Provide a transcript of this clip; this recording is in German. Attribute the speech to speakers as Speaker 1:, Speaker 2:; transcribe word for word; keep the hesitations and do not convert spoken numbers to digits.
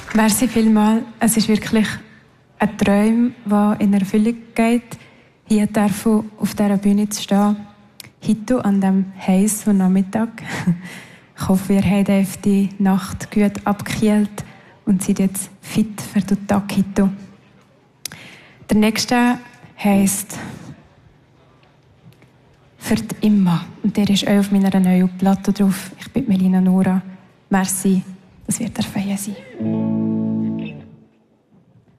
Speaker 1: Merci vielmals. Es ist wirklich ein Traum, der in Erfüllung geht, hier dürfen auf dieser Bühne zu stehen. Heute an diesem heißen Nachmittag. Ich hoffe, ihr habt die Nacht gut abgekühlt und seid jetzt fit für den Tag heute. Der nächste heisst «Für die Imma». Und der ist auch auf meiner neuen Platte drauf. Ich bin Melina Nora. Merci, das wird der Feier sein.